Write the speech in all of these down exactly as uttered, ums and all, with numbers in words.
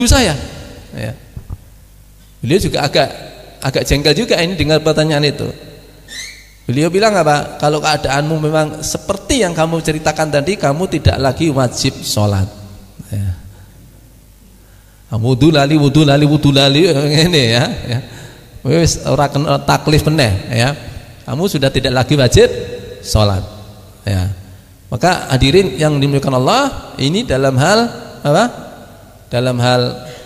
saya. Ya. Beliau juga agak agak jengkel juga ini dengar pertanyaan itu. Beliau bilang apa? Kalau keadaanmu memang seperti yang kamu ceritakan tadi, kamu tidak lagi wajib sholat. Ya. Wudu lali, wudu lali, wudu lali ini ya. Ya. Wis ora kena taklif meneh ya. Kamu sudah tidak lagi wajib sholat. Ya. Maka hadirin yang dimuliakan Allah, ini dalam hal apa? Dalam hal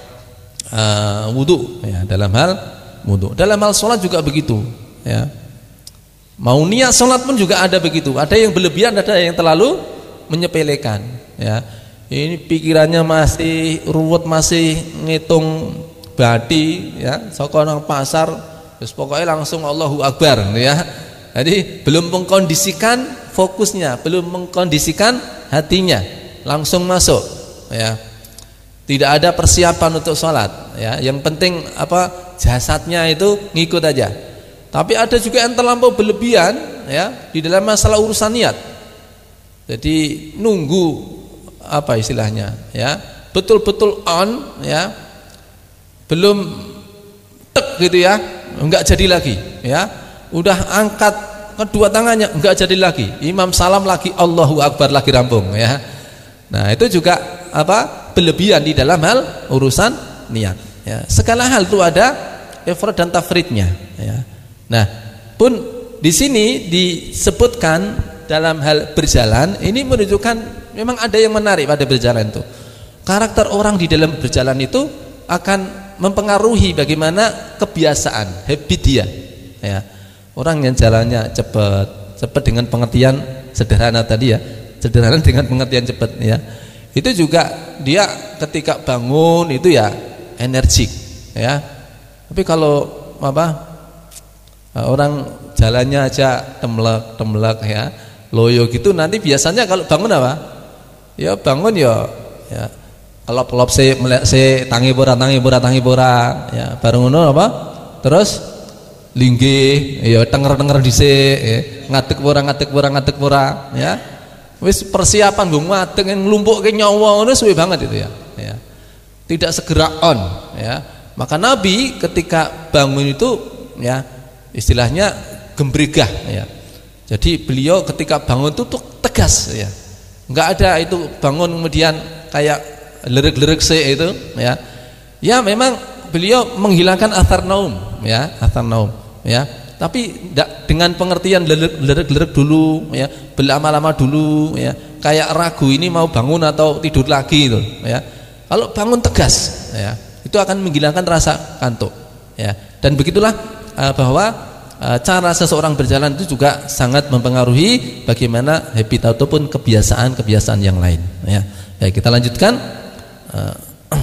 uh, wudu ya, dalam hal wudu. Dalam hal sholat juga begitu ya. Mau niat sholat pun juga ada begitu. Ada yang berlebihan, ada yang terlalu menyepelekan ya. Ini pikirannya masih ruwet, masih ngitung badi ya, saka nang pasar terus pokoknya langsung Allahu Akbar ya. Jadi belum mengkondisikan fokusnya, belum mengkondisikan hatinya, langsung masuk ya. Tidak ada persiapan untuk sholat ya. Yang penting apa, jasadnya itu ngikut aja. Tapi ada juga yang terlampau berlebihan ya di dalam masalah urusan niat. Jadi nunggu apa istilahnya ya, betul-betul on ya, belum tek gitu ya, enggak jadi lagi ya. Udah angkat kedua tangannya enggak jadi lagi. Imam salam lagi Allahu Akbar lagi rampung ya. Nah, itu juga apa? Berlebihan di dalam hal urusan niat ya. Segala hal itu ada ifrad dan tafridnya ya. Nah, pun di sini disebutkan dalam hal berjalan ini menunjukkan memang ada yang menarik pada berjalan itu. Karakter orang di dalam berjalan itu akan mempengaruhi bagaimana kebiasaan, habit dia ya. Orang yang jalannya cepat, cepat dengan pengertian sederhana tadi ya, sederhana dengan pengertian cepat ya. Itu juga dia ketika bangun itu ya energik ya. Tapi kalau apa, orang jalannya aja temlek temlek ya, loyo gitu, nanti biasanya kalau bangun apa? Ya bangun ya ya kelop-kelop se melek se tangi pura tangi pura tangi pura ya, bareng ngono apa? Terus linggih ya, tenger-tenger dhisik ya, ngadeg pura ngadeg pura ngadeg pura ya. Wis persiapan nggo ngadeg nglumpukke nyawa ngono suwe banget itu ya. Ya. Tidak segera on ya. Maka Nabi ketika bangun itu ya istilahnya gembregah ya. Jadi beliau ketika bangun itu tuh tegas ya. Enggak ada itu bangun kemudian kayak lerek-lerek se itu ya. Ya memang beliau menghilangkan athar naum ya, athar naum ya. Tapi dengan pengertian lerek-lerek dulu ya, berlama-lama dulu ya. Kayak ragu ini mau bangun atau tidur lagi itu ya. Kalau bangun tegas ya, itu akan menghilangkan rasa kantuk ya. Dan begitulah uh, bahwa uh, cara seseorang berjalan itu juga sangat mempengaruhi bagaimana habit ataupun kebiasaan-kebiasaan yang lain ya. Ya, kita lanjutkan. Uh,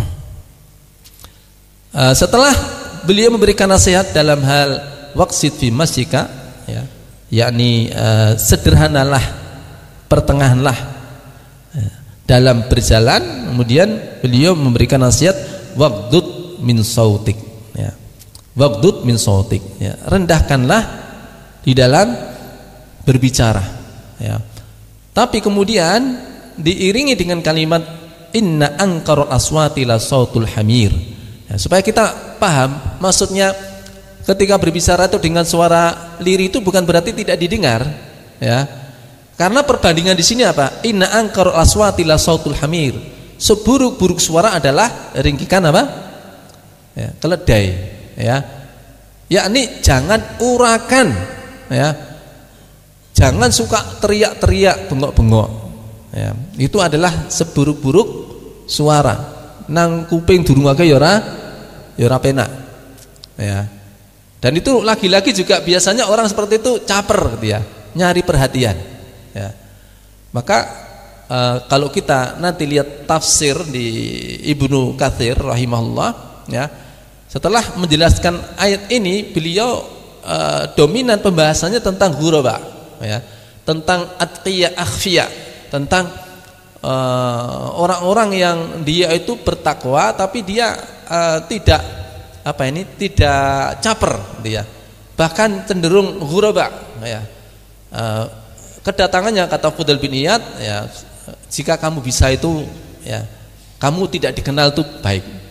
uh, setelah beliau memberikan nasihat dalam hal waqsid fi masjika ya, yakni uh, sederhanalah, pertengahanlah ya, dalam berjalan. Kemudian beliau memberikan nasihat waqdud min sautik ya, waqdud min sautik ya, rendahkanlah di dalam berbicara ya. Tapi kemudian diiringi dengan kalimat inna anqarul aswati la sautul hamir ya, supaya kita paham maksudnya. Ketika berbicara itu dengan suara lirih itu bukan berarti tidak didengar ya. Karena perbandingan di sini apa? Inna anqarul aswati la sautul hamir. Seburuk-buruk suara adalah ringkikan apa? Ya, keledai ya. Yakni jangan urakan ya. Jangan suka teriak-teriak, bengok-bengok ya. Itu adalah seburuk-buruk suara. Nang kuping durung akeh ya ora ya ora penak ya. Dan itu lagi-lagi juga biasanya orang seperti itu caper gitu ya, nyari perhatian ya. Maka e, kalau kita nanti lihat tafsir di Ibnu Katsir rahimahullah ya, setelah menjelaskan ayat ini beliau e, dominan pembahasannya tentang ghuraba ya, tentang atqiya akhfiya, tentang orang-orang e, yang dia itu bertakwa tapi dia e, tidak apa ini tidak caper dia, bahkan cenderung ghuraba ya. E, kedatangannya kata Fudail bin Iyad ya, jika kamu bisa itu ya, kamu tidak dikenal itu baik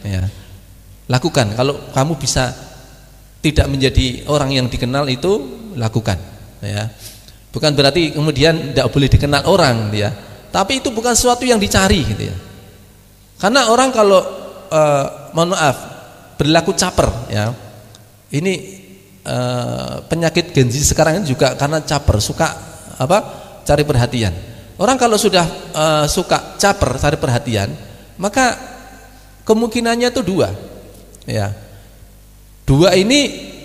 ya. Lakukan. Kalau kamu bisa tidak menjadi orang yang dikenal itu lakukan, ya. Bukan berarti kemudian tidak boleh dikenal orang, ya. Tapi itu bukan sesuatu yang dicari, gitu ya. Karena orang kalau eh, mohon maaf berlaku caper, ya. Ini eh, penyakit Gen Z sekarang ini juga karena caper, suka apa? Cari perhatian. Orang kalau sudah eh, suka caper, cari perhatian, maka kemungkinannya itu dua, ya. Dua ini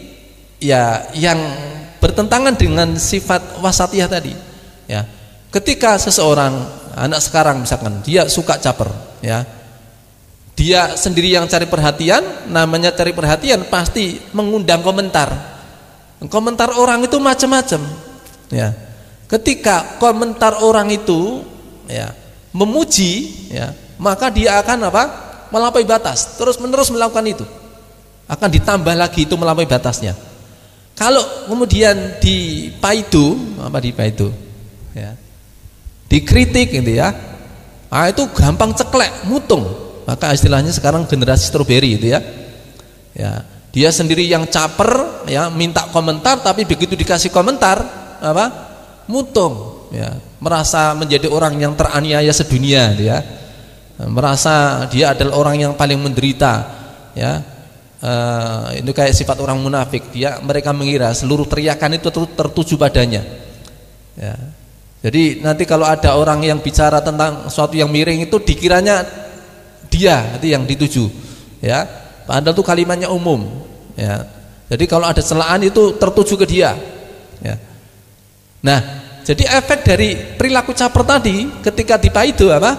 ya yang bertentangan dengan sifat wasatiyah tadi, ya. Ketika seseorang anak sekarang misalkan dia suka caper, ya, dia sendiri yang cari perhatian, namanya cari perhatian pasti mengundang komentar. Komentar orang itu macam-macam, ya. Ketika komentar orang itu, ya, memuji, ya, maka dia akan apa? Melampaui batas, terus menerus melakukan itu. Akan ditambah lagi itu melampaui batasnya. Kalau kemudian dipaidu, apa dipaidu, ya, dikritik gitu ya, ah itu gampang ceklek, mutung. Maka istilahnya sekarang generasi stroberi gitu ya, ya dia sendiri yang caper, ya minta komentar, tapi begitu dikasih komentar, apa, mutung, ya merasa menjadi orang yang teraniaya sedunia, gitu ya, merasa dia adalah orang yang paling menderita, ya. Uh, itu kayak sifat orang munafik, dia mereka mengira seluruh teriakan itu tertuju padanya, ya. Jadi nanti kalau ada orang yang bicara tentang sesuatu yang miring itu dikiranya dia itu yang dituju, ya. Padahal itu kalimatnya umum, ya. Jadi kalau ada celaan itu tertuju ke dia, ya. Nah, jadi efek dari perilaku caper tadi ketika dipaidu apa?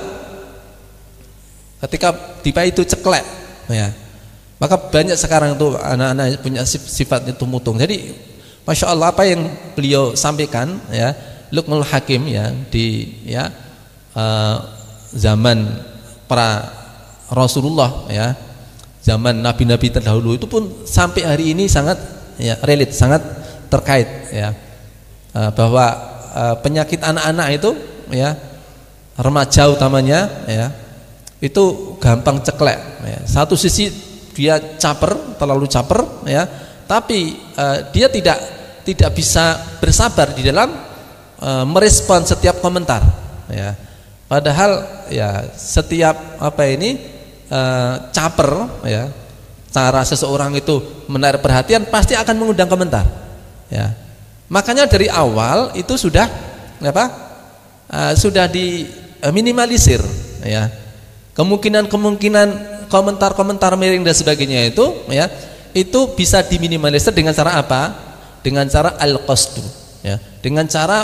Ketika dipaidu ceklek, ya. Maka banyak sekarang itu anak-anak punya sifat itu mutung. Jadi masya Allah apa yang beliau sampaikan, ya, Luqmanul Hakim, ya, di ya uh, zaman para Rasulullah, ya, zaman nabi-nabi terdahulu itu pun sampai hari ini sangat, ya, relate, sangat terkait, ya, uh, bahwa uh, penyakit anak-anak itu, ya, remaja utamanya, ya, itu gampang ceklek, ya. Satu sisi dia caper, terlalu caper, ya, tapi uh, dia tidak tidak bisa bersabar di dalam uh, merespon setiap komentar, ya. Padahal ya setiap apa ini uh, caper, ya, cara seseorang itu menarik perhatian pasti akan mengundang komentar, ya. Makanya dari awal itu sudah apa? Uh, sudah diminimalisir, ya. Kemungkinan-kemungkinan komentar-komentar miring dan sebagainya itu, ya, itu bisa diminimalisir dengan cara apa? Dengan cara al-qasdu, ya, dengan cara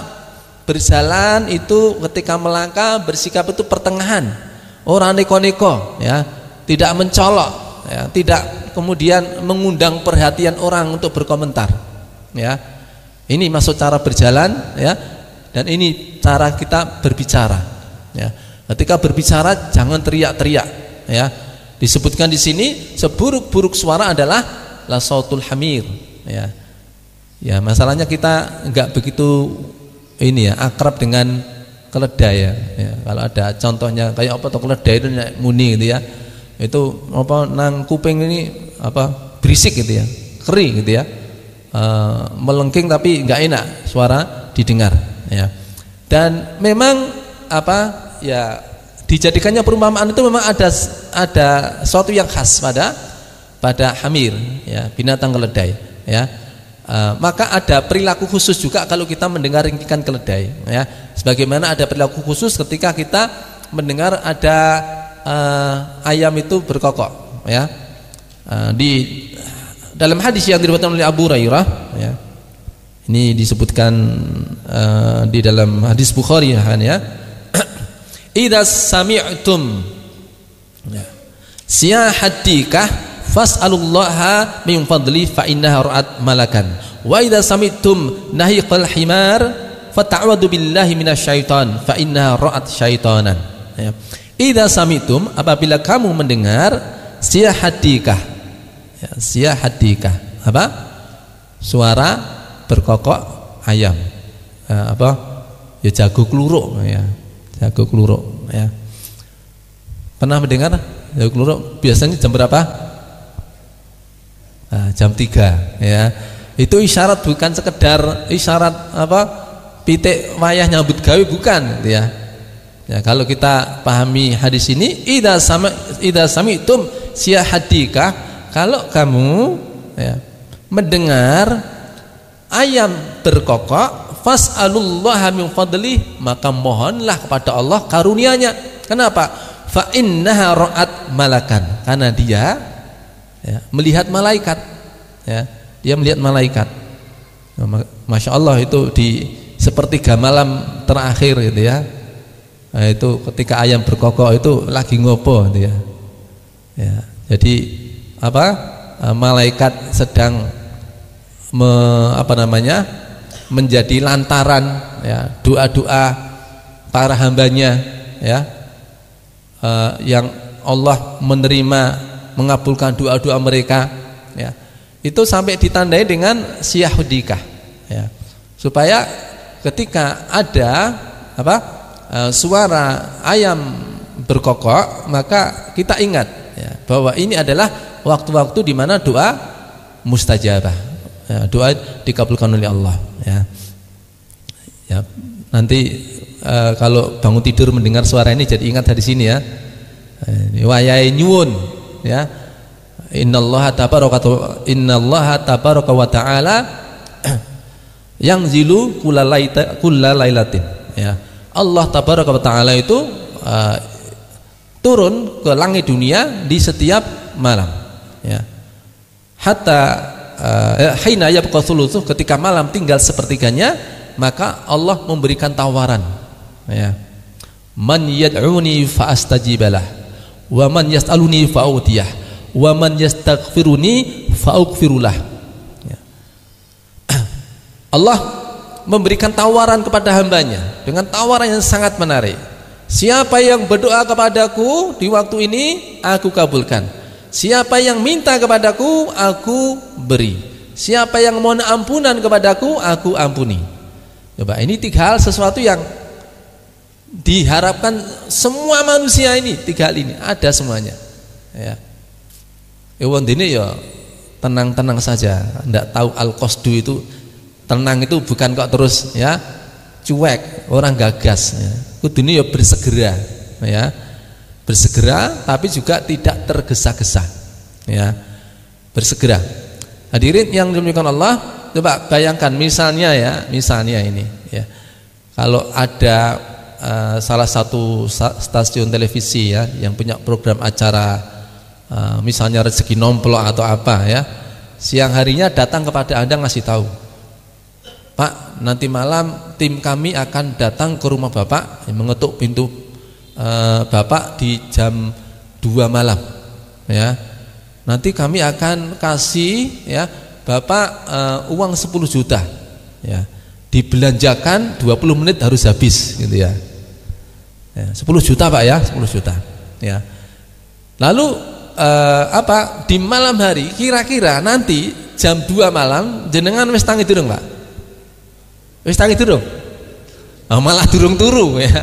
berjalan itu ketika melangkah bersikap itu pertengahan, orang neko-neko, ya, tidak mencolok, ya, tidak kemudian mengundang perhatian orang untuk berkomentar, ya. Ini maksud cara berjalan, ya, dan ini cara kita berbicara, ya. Ketika berbicara jangan teriak-teriak, ya. Disebutkan di sini seburuk-buruk suara adalah la sautul hamir, ya. Ya, masalahnya kita enggak begitu ini ya akrab dengan keledai, ya. Ya, kalau ada contohnya kayak apa tuh keledai itu muni gitu ya. Itu apa nang kuping ini apa berisik gitu ya. Kering gitu ya. E, melengking tapi enggak enak suara didengar, ya. Dan memang apa ya dijadikannya perumpamaan itu memang ada ada sesuatu yang khas pada pada hamir, ya, binatang keledai, ya. E, maka ada perilaku khusus juga kalau kita mendengar ringkikan keledai, ya. Sebagaimana ada perilaku khusus ketika kita mendengar ada e, ayam itu berkokok, ya. E, di dalam hadis yang diriwayatkan oleh Abu Hurairah, ya. Ini disebutkan e, di dalam hadis Bukhari, ya, kan, ya. Idza sami'tum siyahatikah fas'alullaha min fadli fa innaha ra'at malakan wa idza sami'tum nahiqal himar fata'awadu billahi minasyaiton fa innaha ra'at syaitonan, ya. Idza sami'tum, apabila kamu mendengar siyahatikah, ya, siyahatikah apa? Suara berkokok ayam, ya, apa? Ya jago kluruk, ya. Jago kluruk, ya. Pernah mendengar jam keloro biasanya jam berapa? Nah, jam tiga ya. Itu isyarat bukan sekedar isyarat apa pitik wayah nyambut gawe, bukan gitu ya. Ya, kalau kita pahami hadis ini, idza sama idza sami'tum siyahadika, kalau kamu ya, mendengar ayam berkokok, fas'alullaha min fadlih, maka mohonlah kepada Allah karunia-Nya. Kenapa? Fa innaha ra'at malakan, karena dia ya, melihat malaikat ya, dia melihat malaikat. Masya Allah, itu di sepertiga malam terakhir gitu ya. Nah, itu ketika ayam berkokok itu lagi ngopo gitu ya. Ya, jadi apa? Malaikat sedang me, apa namanya? menjadi lantaran ya, doa-doa para hambanya ya. Uh, yang Allah menerima, mengabulkan doa-doa mereka ya. Itu sampai ditandai dengan siyahudikah ya. Supaya ketika ada apa? Uh, suara ayam berkokok, maka kita ingat ya, bahwa ini adalah waktu-waktu di mana doa mustajabah ya, doa dikabulkan oleh Allah ya. Ya, nanti uh, kalau bangun tidur mendengar suara ini jadi ingat dari sini ya. Ini wayahe nyuwun ya. Innallaha tabaraka innallaha tabaraka wa ta'ala yanzilu kullalaita kullalailatin ya. Allah tabaraka wa ta'ala itu uh, turun ke langit dunia di setiap malam ya. Hatta uh, hina yabqa thulutsuh, ketika malam tinggal sepertiganya, maka Allah memberikan tawaran ya. Man yad'uni fa astajibalah, wa man yas'aluni fa a'tiyah, wa man yastaghfiruni fa aghfirulah ya. Allah memberikan tawaran kepada hambanya dengan tawaran yang sangat menarik. Siapa yang berdoa kepadaku di waktu ini, aku kabulkan. Siapa yang minta kepadaku, aku beri. Siapa yang mohon ampunan kepadaku, aku ampuni. Coba, ini tiga hal, sesuatu yang diharapkan semua manusia ini. Tiga hal ini ada semuanya ya. Ewan ini ya tenang-tenang saja, tidak tahu al-qasdu itu. Tenang itu bukan kok terus ya cuek, orang gagas ya. Kudune ya bersegera ya. Bersegera tapi juga tidak tergesa-gesa ya. Bersegera. Hadirin yang dimuliakan Allah, coba bayangkan misalnya ya, misalnya ini ya. Kalau ada uh, salah satu stasiun televisi ya yang punya program acara uh, misalnya rezeki nomplok atau apa ya. Siang harinya datang kepada Anda ngasih tahu, Pak, nanti malam tim kami akan datang ke rumah Bapak, mengetuk pintu e, Bapak di jam dua malam ya. Nanti kami akan kasih ya Bapak e, uang sepuluh juta ya. Dibelanjakan dua puluh menit harus habis gitu ya. Ya, sepuluh juta Pak ya, sepuluh juta ya. Lalu e, apa di malam hari kira-kira nanti jam dua malam jenengan wis tangi durung Pak? Wis tangi durung? Oh, malah durung turu ya.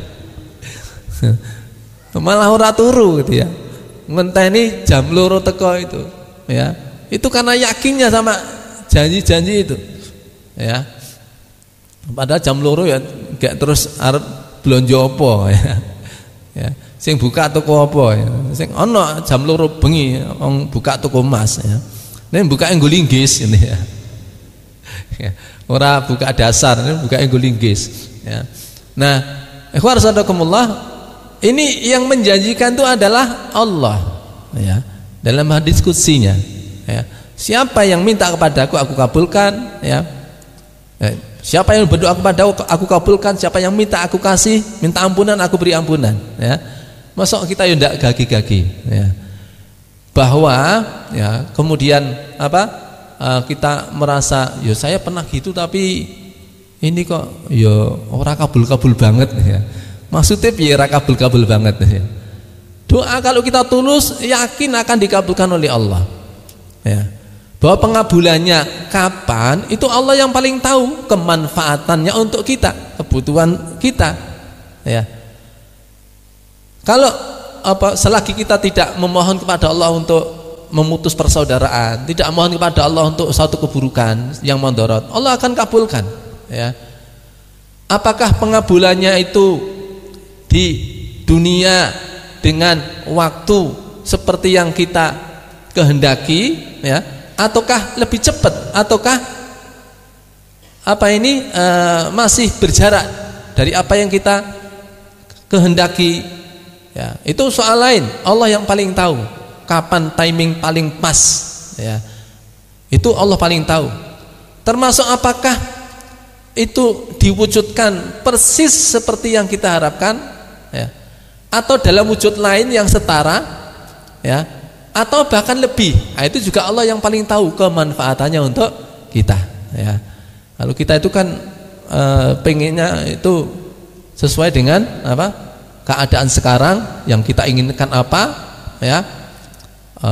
Malah ora turu gitu ya. Ngenteni jam loro teko itu ya. Itu karena yakinnya sama janji-janji itu ya. Padahal jam loro ya gak terus arep blonjo apa ya. Ya, sing buka toko apa ya. Sing ana jam loro bengi wong buka toko emas ya. Nek buka nggo linggis ini ya. Ya. Ora buka dasar, ini buka ego linggis ya. Nah, ikhwan sadaqakumullah, ini yang menjanjikan itu adalah Allah ya. Dalam hadis qudsinya ya. Siapa yang minta kepadaku aku kabulkan ya. Ya. Siapa yang berdoa kepadaku aku kabulkan, siapa yang minta aku kasih, minta ampunan aku beri ampunan ya. Masa kita ya ndak gagi-gagi ya. Bahwa ya kemudian apa? Uh, kita merasa ya saya pernah gitu tapi ini kok ya ora kabul-kabul banget ya. Maksudnya piye ora kabul-kabul banget ya. Doa kalau kita tulus yakin akan dikabulkan oleh Allah ya. Bahwa pengabulannya kapan itu Allah yang paling tahu, kemanfaatannya untuk kita, kebutuhan kita ya. Kalau apa selagi kita tidak memohon kepada Allah untuk memutus persaudaraan, tidak mohon kepada Allah untuk suatu keburukan yang mandorot, Allah akan kabulkan, ya. Apakah pengabulannya itu di dunia dengan waktu seperti yang kita kehendaki, ya, ataukah lebih cepat, ataukah apa ini uh, masih berjarak dari apa yang kita kehendaki, ya, itu soal lain. Allah yang paling tahu kapan timing paling pas, ya, itu Allah paling tahu. Termasuk apakah itu diwujudkan persis seperti yang kita harapkan, ya, atau dalam wujud lain yang setara, ya, atau bahkan lebih. Nah, itu juga Allah yang paling tahu kemanfaatannya untuk kita, ya. Kalau kita itu kan e, pengennya itu sesuai dengan apa keadaan sekarang yang kita inginkan apa, ya. E,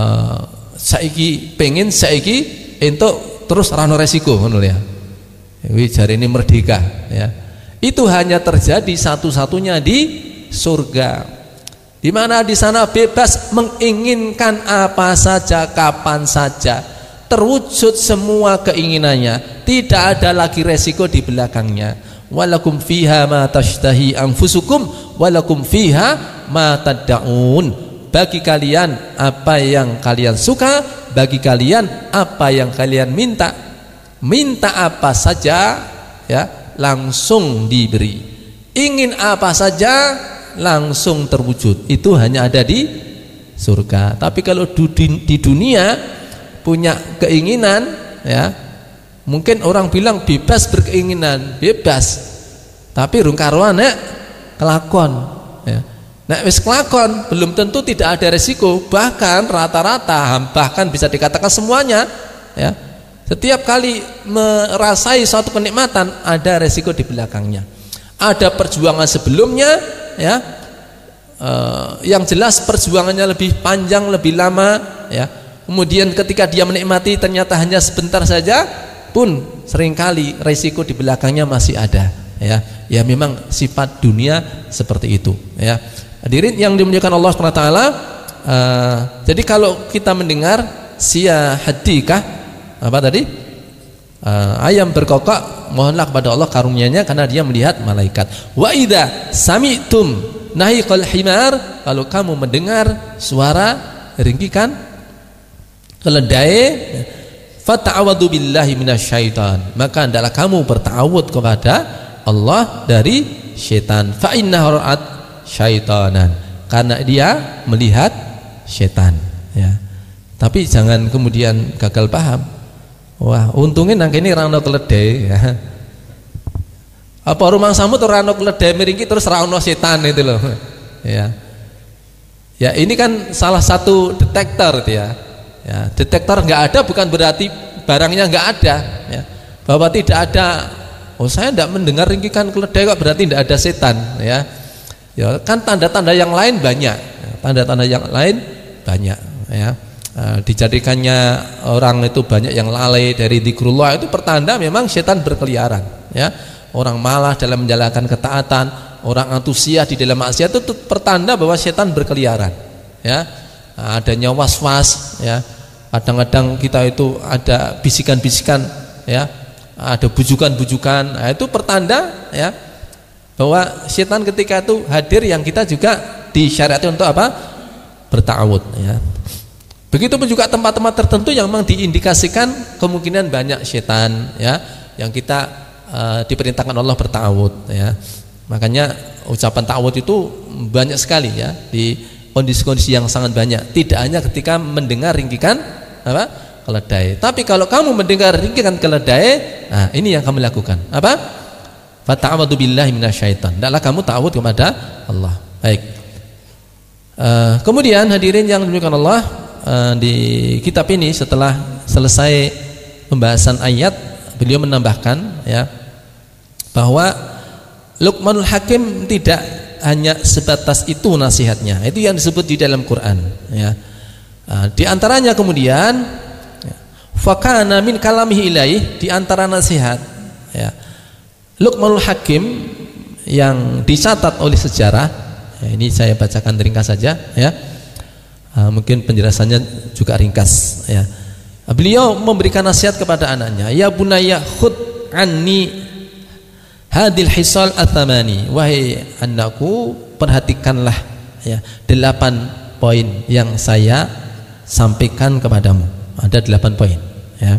saiki pengen saiki untuk terus rano resiko, ngono ya. Wi jari ini merdeka, ya. Itu hanya terjadi satu-satunya di surga, di mana di sana bebas menginginkan apa saja kapan saja, terwujud semua keinginannya, tidak ada lagi resiko di belakangnya. Walakum fiha ma tashtahi anfusukum walakum fiha ma tad'un. Bagi kalian apa yang kalian suka, bagi kalian apa yang kalian minta. Minta apa saja, ya, langsung diberi. Ingin apa saja langsung terwujud. Itu hanya ada di surga. Tapi kalau di dunia punya keinginan, ya, mungkin orang bilang bebas berkeinginan, bebas. Tapi rung karuan nek kelakon, ya. Nek wis kelakon belum tentu tidak ada resiko, bahkan rata-rata bahkan bisa dikatakan semuanya, ya. Setiap kali merasai suatu kenikmatan ada resiko di belakangnya. Ada perjuangan sebelumnya, ya. E, yang jelas perjuangannya lebih panjang, lebih lama, ya. Kemudian ketika dia menikmati ternyata hanya sebentar saja pun seringkali resiko di belakangnya masih ada, ya. Ya memang sifat dunia seperti itu, ya. Hadirin yang dimuliakan Allah subhanahu wa taala, e, jadi kalau kita mendengar sia hadikah apa tadi? Uh, ayam berkokok, mohonlah kepada Allah karunia-Nya karena dia melihat malaikat. Wa idza sami'tum nahiqal himar, kalau kamu mendengar suara ringkikan keledai, fata'awadu billahi minasyaitan, maka hendaklah kamu bertawud kepada Allah dari syaitan. Fa innahu ra'at syaitanan, karena dia melihat syaitan, ya. Tapi jangan kemudian gagal paham. Wah, untungnya nang kene ra ono keledai, ya. Apa rumah samu tuh ra ono keledai meringki terus ra ono setan itu loh. Ya. Ya, ini kan salah satu detektor itu, ya. Ya, detektor enggak ada bukan berarti barangnya enggak ada, ya. Bahwa tidak ada, oh saya enggak mendengar ringkikan keledai kok berarti enggak ada setan, ya. Ya, kan tanda-tanda yang lain banyak. Tanda-tanda yang lain banyak, ya. Nah, dijadikannya orang itu banyak yang lalai dari zikrullah, itu pertanda memang setan berkeliaran, ya. Orang malah dalam menjalankan ketaatan, orang antusias di dalam maksiat, itu pertanda bahwa setan berkeliaran, ya. Nah, adanya was-was, ya. Kadang-kadang kita itu ada bisikan-bisikan, ya. Ada bujukan-bujukan. Nah, itu pertanda, ya, bahwa setan ketika itu hadir, yang kita juga disyariatkan untuk apa? Berta'awud, ya. Begitupun juga tempat-tempat tertentu yang memang diindikasikan kemungkinan banyak setan, ya, yang kita uh, diperintahkan Allah berta'awud, ya. Makanya ucapan ta'awud itu banyak sekali, ya, di kondisi-kondisi yang sangat banyak. Tidak hanya ketika mendengar ringkikan apa? Keledai. Tapi kalau kamu mendengar ringkikan keledai, nah ini yang kamu lakukan. Apa? Fata'awadu billahi minasyaitan. Hendaklah kamu ta'awud kepada Allah. Baik. Uh, kemudian hadirin yang dimuliakan Allah, Uh, di kitab ini setelah selesai pembahasan ayat, beliau menambahkan, ya, bahwa Luqmanul Hakim tidak hanya sebatas itu nasihatnya. Itu yang disebut di dalam Quran, ya. Uh, di antaranya kemudian, ya, fakana min kalamihi ilaih, di antara nasihat, ya, Luqmanul Hakim yang dicatat oleh sejarah, Ya, ini saya bacakan ringkas saja ya. Uh, mungkin penjelasannya juga ringkas ya. Beliau memberikan nasihat kepada anaknya, ya bunayya khud anni hadil hisal athamani, wahai anakku perhatikanlah ya delapan poin yang saya sampaikan kepadamu. Ada delapan poin ya.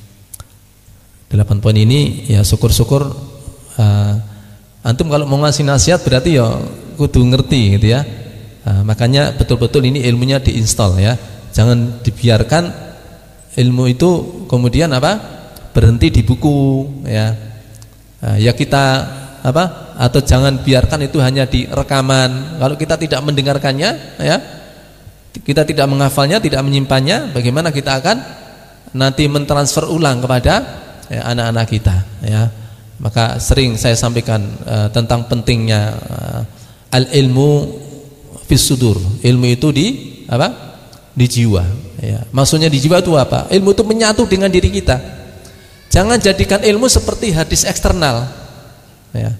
Delapan poin ini ya syukur-syukur uh, antum kalau mau ngasih nasihat berarti ya kudu ngerti gitu ya. Uh, makanya betul-betul ini ilmunya diinstal ya. Jangan dibiarkan ilmu itu kemudian apa? Berhenti di buku ya. Uh, ya kita apa? Atau jangan biarkan itu hanya di rekaman. Kalau kita tidak mendengarkannya ya, kita tidak menghafalnya, tidak menyimpannya, bagaimana kita akan nanti mentransfer ulang kepada ya, anak-anak kita ya. Maka sering saya sampaikan uh, tentang pentingnya uh, al-ilmu fis sudur. Ilmu itu di apa? Di jiwa ya. Maksudnya di jiwa itu apa? Ilmu itu menyatu dengan diri kita. Jangan jadikan ilmu seperti hadis eksternal ya.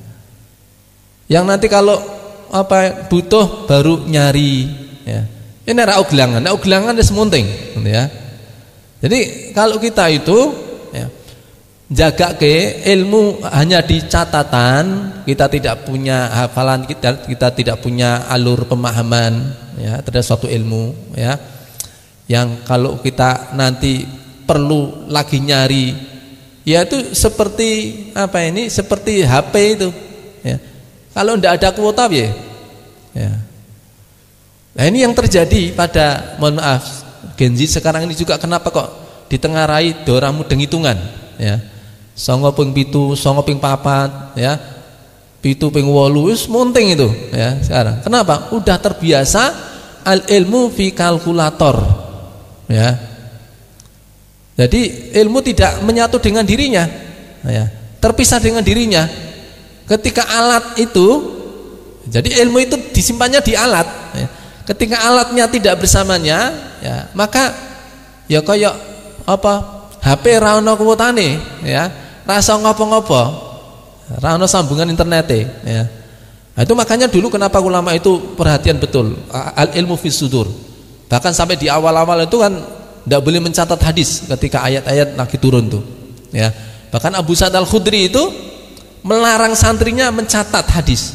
Yang nanti kalau apa butuh baru nyari ya. Ini ra ugelangan, ra ugelangan wis munting gitu ya. Jadi kalau kita itu ya, jaga ke ilmu hanya di catatan, kita tidak punya hafalan, kita kita tidak punya alur pemahaman ya terhadap suatu ilmu ya. Yang kalau kita nanti perlu lagi nyari, ya itu seperti apa ini? Seperti H P itu ya. Kalau tidak ada kuota ya. Ya. Nah ini yang terjadi pada, mohon maaf, Gen Z sekarang ini juga kenapa kok ditengarai dorang mudeng hitungan ya. Songo ping pitu, songo ping papat ya. Pitu ping wolu wis munting itu ya sekarang. Kenapa? Udah terbiasa al ilmu fi kalkulator ya. Jadi ilmu tidak menyatu dengan dirinya ya. Terpisah dengan dirinya. Ketika alat itu, jadi ilmu itu disimpannya di alat ya. Ketika alatnya tidak bersamanya ya, maka ya kayak apa? H P ra ono kuotane ya. Rasa ngopo-ngopo. Ra ono sambungan internet ya. Nah, itu makanya dulu kenapa ulama itu perhatian betul al ilmu fis sudur. Bahkan sampai di awal-awal itu kan tidak boleh mencatat hadis ketika ayat-ayat lagi turun tuh ya. Bahkan Abu Sa'id Al-Khudri itu melarang santrinya mencatat hadis.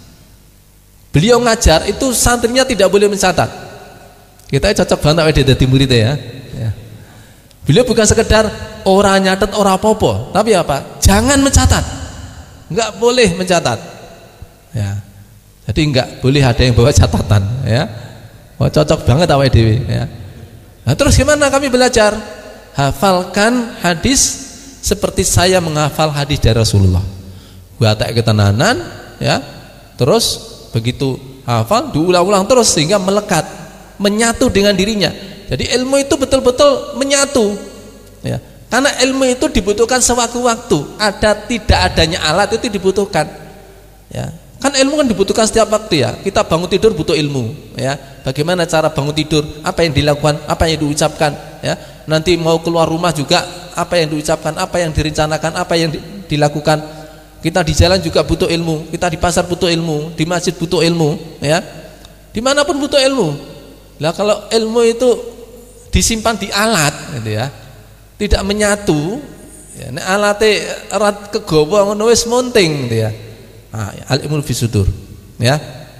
Beliau ngajar itu santrinya tidak boleh mencatat. Kita cocok banget dadi murid ya. Ya. Beliau bukan sekedar ora nyatet ora apa-apa, tapi apa? Jangan mencatat. Enggak boleh mencatat. Ya. Jadi enggak boleh ada yang bawa catatan ya. Oh, cocok banget awake dhewe ya. Nah, terus gimana kami belajar? Hafalkan hadis seperti saya menghafal hadis dari Rasulullah. Buat ketenanan ya. Terus begitu hafal diulang-ulang terus sehingga melekat, menyatu dengan dirinya. Jadi ilmu itu betul-betul menyatu ya. Karena ilmu itu dibutuhkan sewaktu-waktu. Ada tidak adanya alat itu dibutuhkan ya. Kan ilmu kan dibutuhkan setiap waktu ya. Kita bangun tidur butuh ilmu ya. Bagaimana cara bangun tidur, apa yang dilakukan, apa yang diucapkan ya. Nanti mau keluar rumah juga apa yang diucapkan, apa yang direncanakan, apa yang di, dilakukan. Kita di jalan juga butuh ilmu, kita di pasar butuh ilmu, di masjid butuh ilmu ya. Dimanapun butuh ilmu. Lah kalau ilmu itu disimpan di alat gitu ya, tidak menyatu ya, nek alate erat kegawa ngono wis munting gitu ya. Ah, al ilmu fi sudur ya.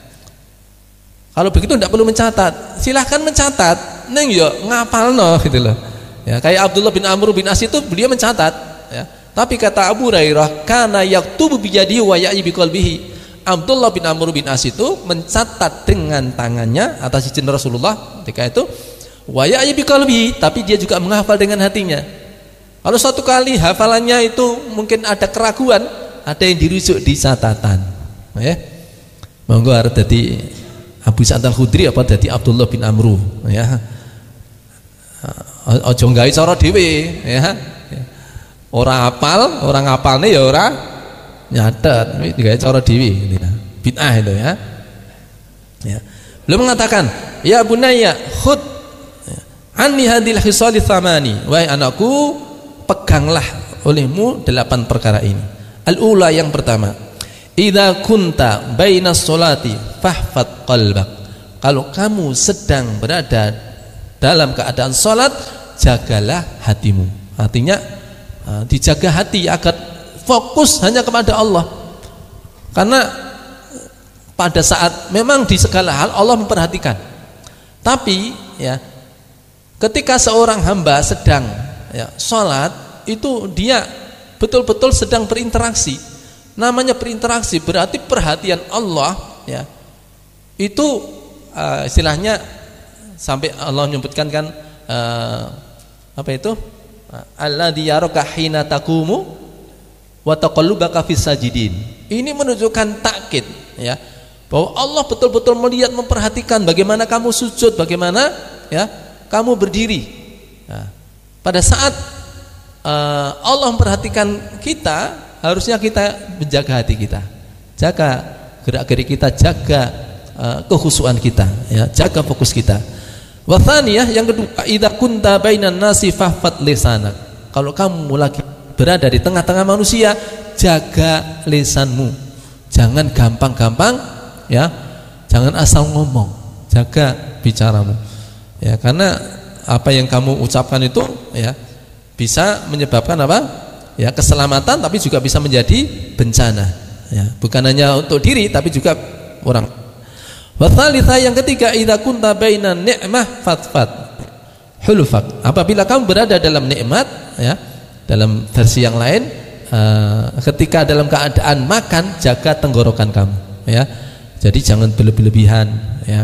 Kalau begitu tidak perlu mencatat. Silahkan mencatat, neng yo ngapalno gitu loh. Ya, kayak Abdullah bin Amr bin As itu beliau mencatat ya. Tapi kata Abu Hurairah, kana yaktubu bi yadihi wa ya'i bi qalbihi. Abdullah bin Amr bin As itu mencatat dengan tangannya atas izin Rasulullah ketika itu, wa ya'i bi qalbihi, tapi dia juga menghafal dengan hatinya. Kalau suatu kali hafalannya itu mungkin ada keraguan, ada yang dirujuk di catatan. Ya. Monggo arep dadi Abu Sa'id Al-Khudri apa dadi Abdullah bin Amr ya. Aja gawe cara dhewe ya. Orang apal, orang apalnya ya orang nyatet, ini juga cara dewi, gitu ya. Bid'ah itu ya. Ya. Beliau mengatakan, ya bunayya khud anni hadil khisali thamani, wahai peganglah olehmu delapan perkara ini. Al-ula yang pertama, idza kunta bainas sholati fahfad qalbak. Kalau kamu sedang berada dalam keadaan salat, jagalah hatimu. Artinya dijaga hati agar fokus hanya kepada Allah. Karena pada saat memang di segala hal Allah memperhatikan. Tapi ya, ketika seorang hamba sedang ya, salat, itu dia betul-betul sedang berinteraksi. Namanya berinteraksi berarti perhatian Allah ya. Itu uh, istilahnya sampai Allah menyebutkan kan uh, apa itu? Alladzi yaraka hina taqumu wa taqallubaka fis sajidin. Ini menunjukkan takkid ya, bahwa Allah betul-betul melihat, memperhatikan bagaimana kamu sujud, bagaimana ya kamu berdiri. Nah, pada saat uh, Allah memperhatikan kita, harusnya kita menjaga hati kita, jaga gerak-gerik kita, jaga uh, kekhusyuan kita, ya, jaga fokus kita. Wa tsaniyah, yang kedua, idza kunta bainan nasi fahfad lisanak. Kalau kamu lagi berada di tengah-tengah manusia, jaga lisanmu. Jangan gampang-gampang ya, jangan asal ngomong, jaga bicaramu. Ya, karena apa yang kamu ucapkan itu ya bisa menyebabkan apa? Ya, keselamatan, tapi juga bisa menjadi bencana. Ya, bukan hanya untuk diri tapi juga orang. Wa tsalitsah, yang ketiga, idza kunta bainan ni'mah fatfat hulfak. Apabila kamu berada dalam nikmat ya, dalam versi yang lain, uh, ketika dalam keadaan makan, jaga tenggorokan kamu ya. Jadi jangan berlebih-lebihan ya.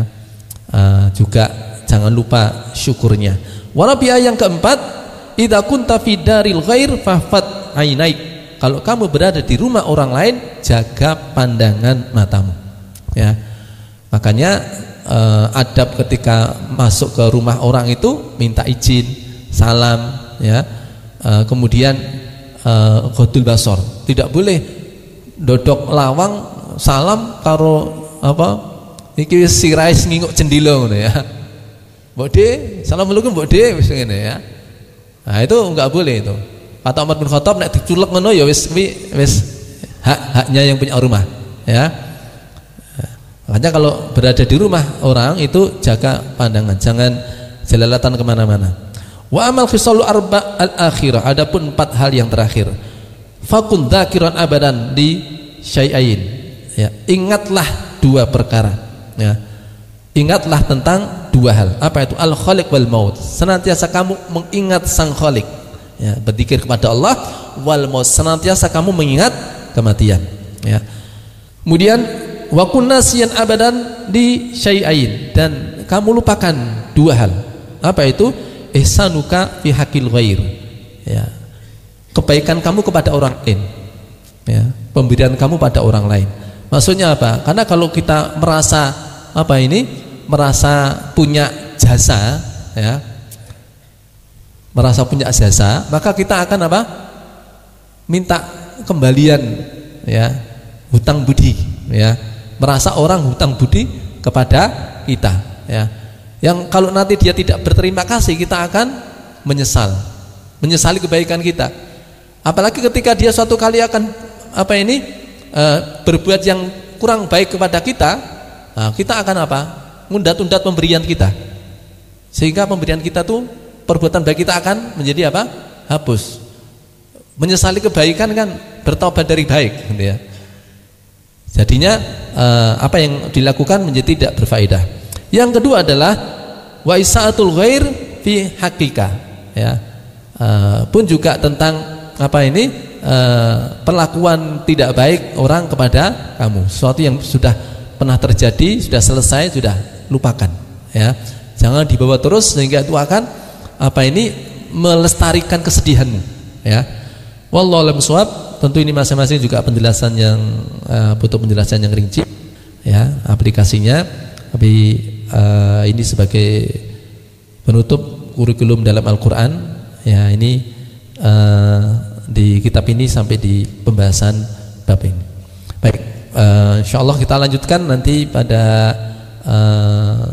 Uh, juga jangan lupa syukurnya. Warabi'ah, yang keempat, idza kunta fi daril ghair fahfat ainaik. Kalau kamu berada di rumah orang lain, jaga pandangan matamu ya. Makanya eh, adab ketika masuk ke rumah orang itu minta izin, salam ya. Eh, kemudian eh, ghadul basor. Tidak boleh dodok lawang salam karo apa? Iki sirai nginguk jendela ngono ya. Mbok De, assalamualaikum Mbok De, wis ngene ya. Nah, itu enggak boleh itu. Kata Umar bin Khattab, nek diculek ngono ya wis wis hak-haknya yang punya rumah ya. Makanya kalau berada di rumah orang itu jaga pandangan, jangan jelalatan kemana-mana. Wa amal khisalu arba al-akhirah, adapun empat hal yang terakhir. Fakun dzakiran abadan di syai'ain. Ya, ingatlah dua perkara. Ya. Ingatlah tentang dua hal. Apa itu? Al-Khaliq wal maut. Senantiasa kamu mengingat Sang Khaliq. Ya, berzikir kepada Allah, wal maut, senantiasa kamu mengingat kematian. Ya. Kemudian wa kunnasiyan abadan di syai'ain, dan kamu lupakan dua hal. Apa itu? Ihsanuka fi haqqil ghair. Ya. Kebaikan kamu kepada orang lain. Ya, pemberian kamu pada orang lain. Maksudnya apa? Karena kalau kita merasa apa ini? Merasa punya jasa, ya. Merasa punya jasa, maka kita akan apa? Minta kembalian, ya. Hutang budi, ya. Merasa orang hutang budi kepada kita ya. Yang kalau nanti dia tidak berterima kasih, kita akan menyesal, menyesali kebaikan kita. Apalagi ketika dia suatu kali akan apa ini e, berbuat yang kurang baik kepada kita, nah, kita akan apa? Ngundat-undat pemberian kita, sehingga pemberian kita tuh, perbuatan baik kita akan menjadi apa? Hapus. Menyesali kebaikan kan bertobat dari baik gitu ya. Jadinya eh, apa yang dilakukan menjadi tidak berfaedah. Yang kedua adalah wa isa'atul ghair fi haqiqa ya. Eh, pun juga tentang apa ini eh, perlakuan tidak baik orang kepada kamu. Sesuatu yang sudah pernah terjadi, sudah selesai, sudah lupakan ya. Jangan dibawa terus sehingga itu akan apa ini melestarikan kesedihanmu ya. Wallahu a'lam bishawab. Tentu ini masing-masing juga penjelasan yang uh, butuh penjelasan yang rinci ya aplikasinya. Tapi uh, ini sebagai penutup kurikulum dalam Al-Qur'an ya, ini uh, di kitab ini sampai di pembahasan bab ini. Baik, uh, insyaallah kita lanjutkan nanti pada uh,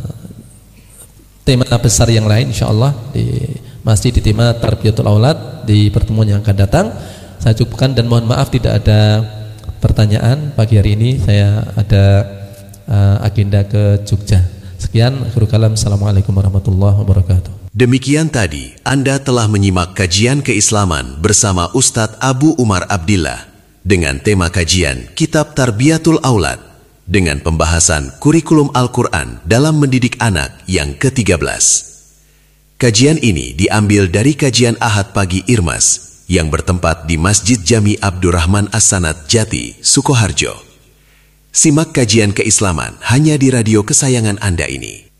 tema besar yang lain insyaallah, di masih di tema Tarbiyatul Aulad di pertemuan yang akan datang. Saya cukupkan dan mohon maaf tidak ada pertanyaan pagi hari ini. Saya ada uh, agenda ke Jogja. Sekian, akhirul kalam. Assalamualaikum warahmatullahi wabarakatuh. Demikian tadi Anda telah menyimak kajian keislaman bersama Ustadz Abu Umar Abdillah dengan tema kajian Kitab Tarbiyatul Aulad dengan pembahasan kurikulum Al-Quran dalam mendidik anak yang ke tiga belas. Kajian ini diambil dari kajian Ahad Pagi Irmas yang bertempat di Masjid Jami Abdurrahman As-Sanad Jati, Sukoharjo. Simak kajian keislaman hanya di radio kesayangan Anda ini.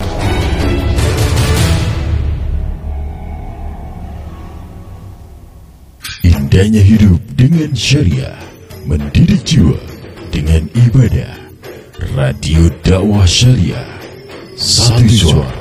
Indahnya hidup dengan syariah, mendidik jiwa dengan ibadah. Radio Dakwah Syariah, satu suara.